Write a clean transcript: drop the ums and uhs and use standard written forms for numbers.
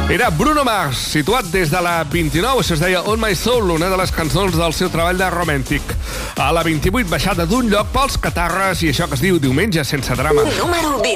Era Bruno Mars, situat des de la 29, això es deia On My Soul, una de les cançons del seu treball de Romantic. A la 28, baixada d'un lloc pels catarres i això que es diu Diumenge sense drama. Número 20.